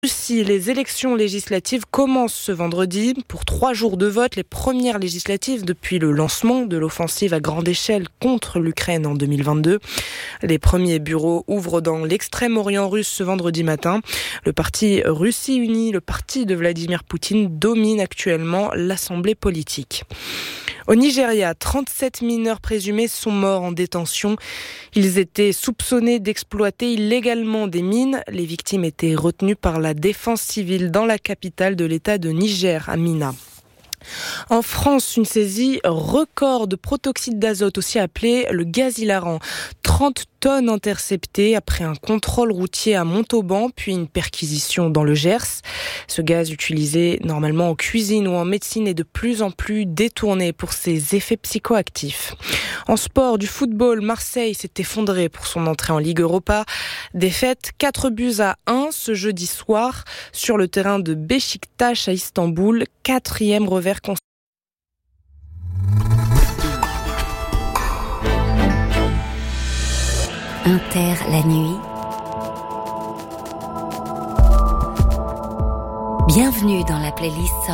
Russie, les élections législatives commencent ce vendredi. Pour 3 jours de vote, les premières législatives depuis le lancement de l'offensive à grande échelle contre l'Ukraine en 2022. Les premiers bureaux ouvrent dans l'extrême-orient russe ce vendredi matin. Le parti Russie Unie, le parti de Vladimir Poutine, domine actuellement l'Assemblée politique. Au Nigeria, 37 mineurs présumés sont morts en détention. Ils étaient soupçonnés d'exploiter illégalement des mines. Les victimes étaient retenues par la défense civile dans la capitale de l'État de Niger, à Minna. En France, une saisie record de protoxyde d'azote, aussi appelé le gaz hilarant. 30 tonnes interceptées après un contrôle routier à Montauban, puis une perquisition dans le Gers. Ce gaz utilisé normalement en cuisine ou en médecine est de plus en plus détourné pour ses effets psychoactifs. En sport, du football, Marseille s'est effondré pour son entrée en Ligue Europa. Défaite 4-1 ce jeudi soir sur le terrain de Beşiktaş à Istanbul. 4e revers consécutif. Inter la nuit. Bienvenue dans la playlist